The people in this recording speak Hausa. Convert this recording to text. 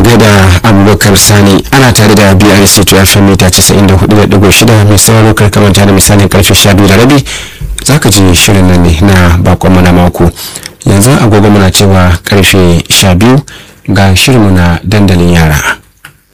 gaida Abubakar Sani. Ana tare da BRC to FM mita 94.6 mai sauraro karkamanta da misalin karfe 12:30 zaka ji shirin nan ne na bakon mana mako. Yanzu agogo muna cewa karfe 12 ga shirinmu na dandalin yara.